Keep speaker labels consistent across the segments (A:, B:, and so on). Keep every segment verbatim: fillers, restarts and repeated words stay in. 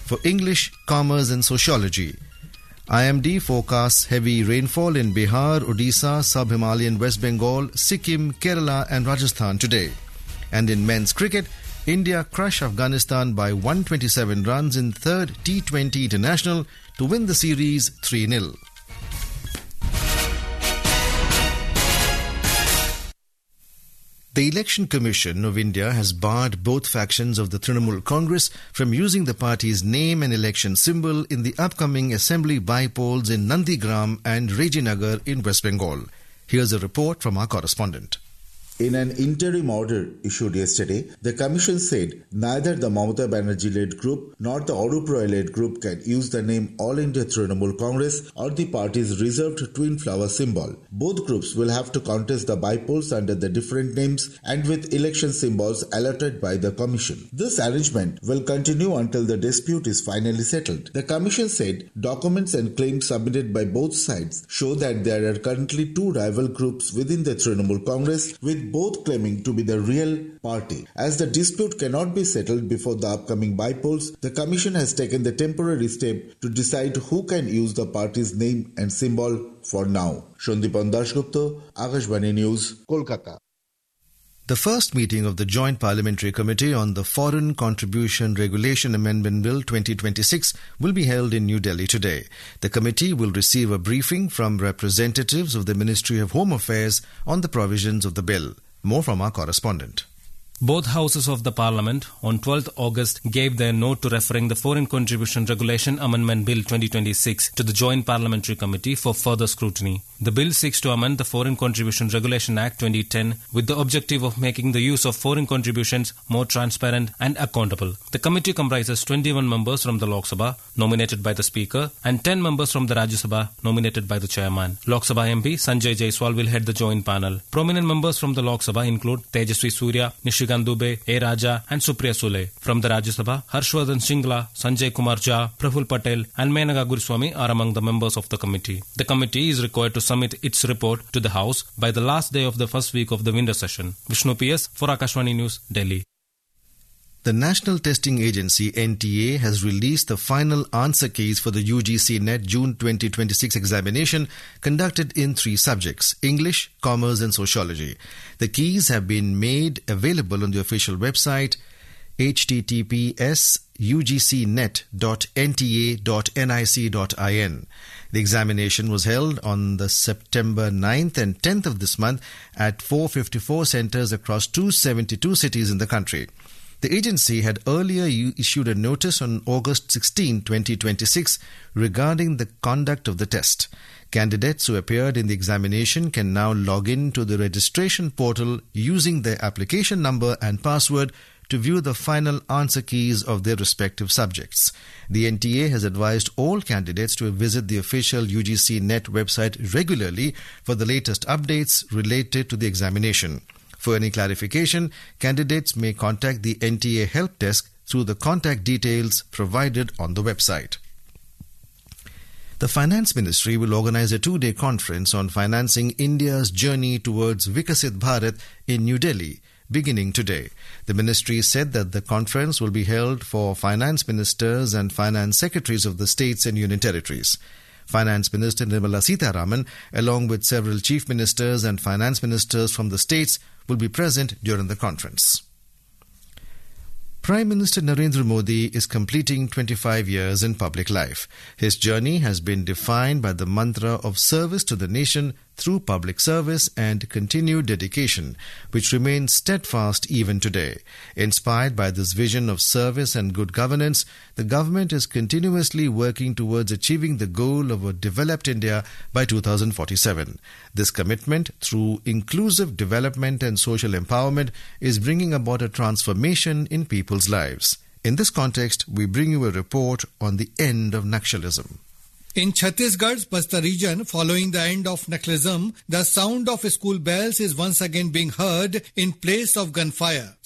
A: for English, Commerce and Sociology. I M D forecasts heavy rainfall in Bihar, Odisha, Sub-Himalayan West Bengal, Sikkim, Kerala and Rajasthan today. And in men's cricket, India crushed Afghanistan by one hundred twenty-seven runs in third T twenty International to win the series three nil. The Election Commission of India has barred both factions of the Trinamool Congress from using the party's name and election symbol in the upcoming assembly by-polls in Nandigram and Rajinagar in West Bengal. Here's a report from our correspondent.
B: In an interim order issued yesterday, the Commission said neither the Mamata Banerjee-led group nor the Arup Roy-led group can use the name All India Trinamool Congress or the party's reserved twin flower symbol. Both groups will have to contest the by-polls under the different names and with election symbols allotted by the Commission. This arrangement will continue until the dispute is finally settled. The Commission said documents and claims submitted by both sides show that there are currently two rival groups within the Trinamool Congress, with both claiming to be the real party. As the dispute cannot be settled before the upcoming by-polls, the Commission has taken the temporary step to decide who can use the party's name and symbol for now. Shandipan Dasgupta, Akashvani News, Kolkata.
A: The first meeting of the Joint Parliamentary Committee on the Foreign Contribution Regulation Amendment Bill twenty twenty-six will be held in New Delhi today. The committee will receive a briefing from representatives of the Ministry of Home Affairs on the provisions of the bill. More from our correspondent.
C: Both houses of the Parliament on twelfth August gave their note to referring the Foreign Contribution Regulation Amendment Bill twenty twenty-six to the Joint Parliamentary Committee for further scrutiny. The bill seeks to amend the Foreign Contribution Regulation Act twenty ten with the objective of making the use of foreign contributions more transparent and accountable. The committee comprises twenty-one members from the Lok Sabha, nominated by the Speaker, and ten members from the Rajya Sabha, nominated by the Chairman. Lok Sabha M P Sanjay Jaiswal will head the joint panel. Prominent members from the Lok Sabha include Tejaswi Surya, Nishikant Dubey, A. Raja and Supriya Sule. From the Rajya Sabha, Harshvardhan Shingla, Sanjay Kumar Jha, Praful Patel and Menaka Guruswamy are among the members of the committee. The committee is required to submit its report to the House by the last day of the first week of the winter session. Vishnu P S for Akashvani News, Delhi.
A: The National Testing Agency N T A has released the final answer keys for the U G C Net June twenty twenty-six examination conducted in three subjects: English, Commerce and Sociology. The keys have been made available on the official website h t t p s colon u g c net dot n t a dot nic dot in. The examination was held on the September ninth and tenth of this month at four hundred fifty-four centres across two hundred seventy-two cities in the country. The agency had earlier issued a notice on August sixteenth, twenty twenty-six regarding the conduct of the test. Candidates who appeared in the examination can now log in to the registration portal using their application number and password to view the final answer keys of their respective subjects. The N T A has advised all candidates to visit the official U G C Net website regularly for the latest updates related to the examination. For any clarification, candidates may contact the N T A help desk through the contact details provided on the website. The Finance Ministry will organize a two-day conference on financing India's journey towards Vikasit Bharat in New Delhi, beginning today. The ministry said that the conference will be held for finance ministers and finance secretaries of the states and union territories. Finance Minister Nirmala Sitharaman, along with several chief ministers and finance ministers from the states, will be present during the conference. Prime Minister Narendra Modi is completing twenty-five years in public life. His journey has been defined by the mantra of service to the nation through public service and continued dedication, which remains steadfast even today. Inspired by this vision of service and good governance, the government is continuously working towards achieving the goal of a developed India by two thousand forty-seven. This commitment, through inclusive development and social empowerment, is bringing about a transformation in people's lives. In this context, we bring you a report on the end of Naxalism.
D: In Chhattisgarh's Basta region, following the end of Naxalism, the sound of school bells is once again being heard in place of gunfire.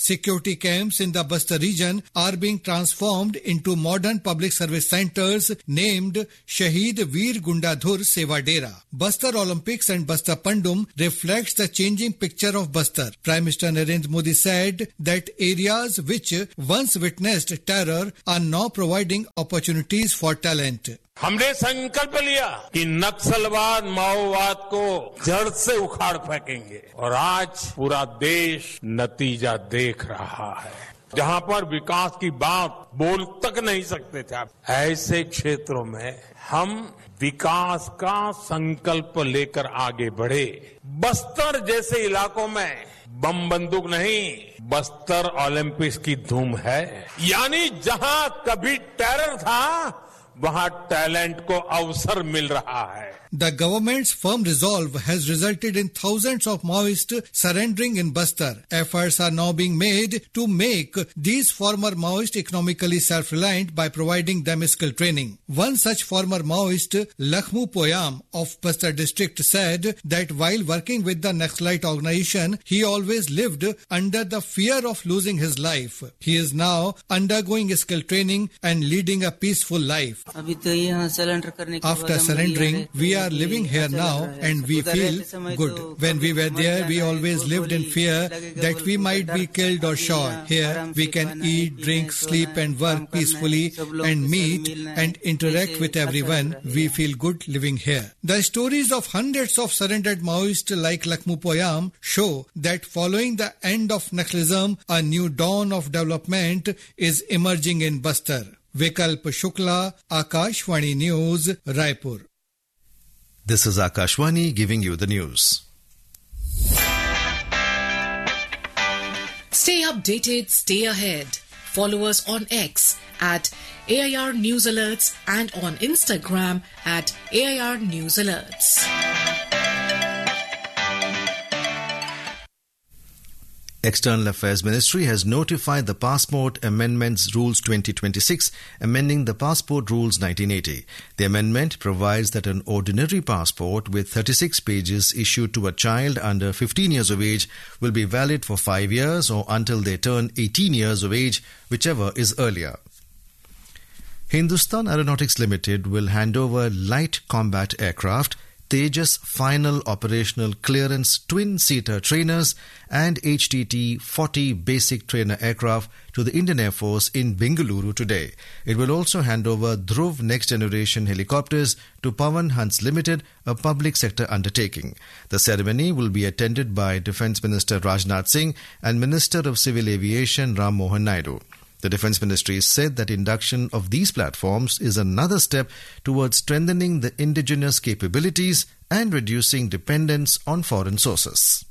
D: Security camps in the Bastar region are being transformed into modern public service centers named Shaheed Veer Gundadhur Seva Dera. Bastar Olympics and Bastar Pandum reflects the changing picture of Bastar. Prime Minister Narendra Modi said that areas which once witnessed terror are now providing opportunities for talent.
E: हमने संकल्प लिया कि नक्सलवाद माओवाद को जड़ से उखाड़ फेंकेंगे और आज पूरा देश नतीजा देख रहा है। जहां पर विकास की बात बोल तक नहीं सकते थे, ऐसे क्षेत्रों में हम विकास का संकल्प लेकर आगे बढ़े। बस्तर जैसे इलाकों में बम बंदूक नहीं, बस्तर ओलंपिक्स की धूम है। यानी जहां कभी टेरर था, वहां टैलेंट को अवसर मिल रहा है।
D: The government's firm resolve has resulted in thousands of Maoists surrendering in Bastar. Efforts are now being made to make these former Maoists economically self-reliant by providing them skill training. One such former Maoist, Lakhmu Poyam of Bastar district, said that while working with the Naxalite organization, he always lived under the fear of losing his life. He is now undergoing skill training and leading a peaceful life. After surrendering, we are living here now and we feel good. When we were there, we always lived in fear that we might be killed or shot. Here, we can eat, drink, sleep and work peacefully and meet and interact with everyone. We feel good living here. The stories of hundreds of surrendered Maoists like Lakhmu Poyam show that following the end of Naxalism, a new dawn of development is emerging in Bastar. Vikalp Shukla, Akashvani News, Raipur.
A: This is Akashvani giving you the news.
F: Stay updated, stay ahead. Follow us on X at A I R News Alerts and on Instagram at A I R News Alerts.
A: External Affairs Ministry has notified the Passport Amendments Rules twenty twenty-six, amending the Passport Rules nineteen eighty. The amendment provides that an ordinary passport with thirty-six pages issued to a child under fifteen years of age will be valid for five years or until they turn eighteen years of age, whichever is earlier. Hindustan Aeronautics Limited will hand over light combat aircraft, Tejas Final Operational Clearance Twin-Seater Trainers and H T T forty Basic Trainer aircraft to the Indian Air Force in Bengaluru today. It will also hand over Dhruv Next Generation Helicopters to Pawan Hans Limited, a public sector undertaking. The ceremony will be attended by Defence Minister Rajnath Singh and Minister of Civil Aviation Ram Mohan Naidu. The Defence Ministry said that induction of these platforms is another step towards strengthening the indigenous capabilities and reducing dependence on foreign sources.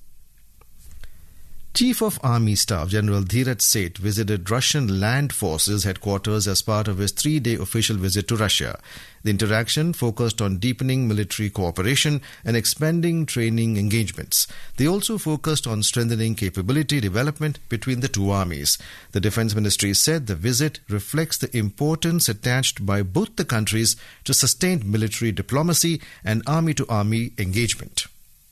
A: Chief of Army Staff General Dheeraj Seth visited Russian Land Forces headquarters as part of his three-day official visit to Russia. The interaction focused on deepening military cooperation and expanding training engagements. They also focused on strengthening capability development between the two armies. The Defence Ministry said the visit reflects the importance attached by both the countries to sustained military diplomacy and army-to-army engagement.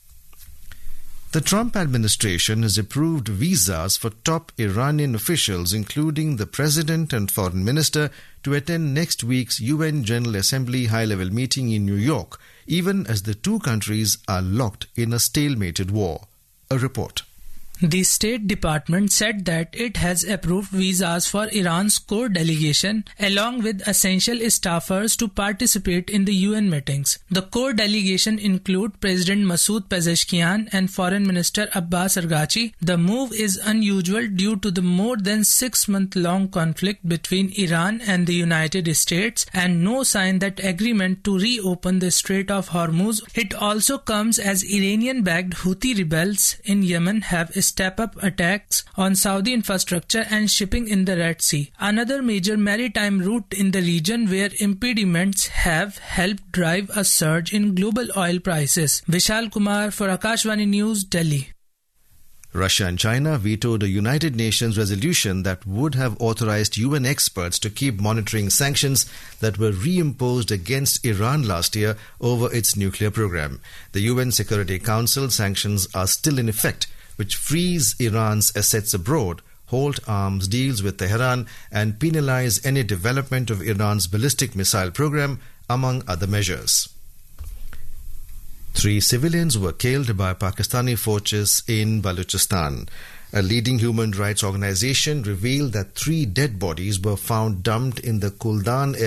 A: The Trump administration has approved visas for top Iranian officials, including the president and foreign minister, to attend next week's U N General Assembly high-level meeting in New York, even as the two countries are locked in a stalemated war. A report.
G: The State Department said that it has approved visas for Iran's core delegation along with essential staffers to participate in the U N meetings. The core delegation include President Masoud Pezeshkian and Foreign Minister Abbas Araghchi. The move is unusual due to the more than six-month-long conflict between Iran and the United States and no sign that agreement to reopen the Strait of Hormuz. It also comes as Iranian-backed Houthi rebels in Yemen have step-up attacks on Saudi infrastructure and shipping in the Red Sea, another major maritime route in the region where impediments have helped drive a surge in global oil prices. Vishal Kumar for Akashvani News, Delhi.
A: Russia and China vetoed a United Nations resolution that would have authorized U N experts to keep monitoring sanctions that were reimposed against Iran last year over its nuclear program. The U N Security Council sanctions are still in effect, which freeze Iran's assets abroad, halt arms deals with Tehran, and penalize any development of Iran's ballistic missile program, among other measures. Three civilians were killed by Pakistani forces in Balochistan. A leading human rights organization revealed that three dead bodies were found dumped in the Kuldan